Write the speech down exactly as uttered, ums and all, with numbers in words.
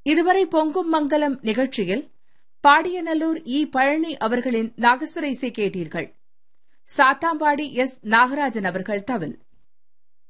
இதுவரை பொங்கும் மங்கலம் நிகழ்ச்சியில் பாடியநல்லூர் இ பழனி அவர்களின் நாகஸ்வர இசை கேட்டீர்கள். சாத்தாம்பாடி எஸ் நாகராஜன் அவர்கள் தவில்.